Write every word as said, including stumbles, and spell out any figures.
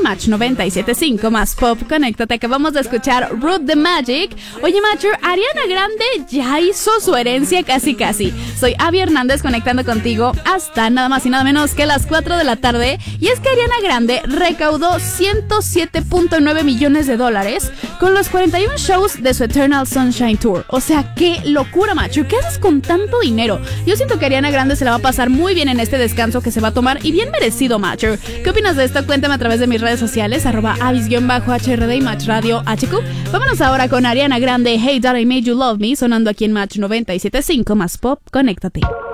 Match noventa y siete punto cinco más Pop, conéctate. Acabamos de escuchar Root the Magic. Oye, Macho, Ariana Grande ya hizo su herencia casi casi. Soy Abby Hernández conectando contigo hasta nada más y nada menos que las cuatro de la tarde. Y es que Ariana Grande recaudó ciento siete punto nueve millones de dólares con los cuarenta y uno shows de su Eternal Sunshine Tour. O sea, qué locura, Macho. ¿Qué haces con tanto dinero? Yo siento que Ariana Grande se la va a pasar muy bien en este descanso que se va a tomar, y bien merecido, Macho. ¿Qué opinas de esto? Cuéntame a través de mis redes sociales, arroba avis-H R D y Match Radio H Q. Vámonos ahora con Ariana Grande, Hey That I Made You Love Me, sonando aquí en Match noventa y siete punto cinco más Pop, conéctate.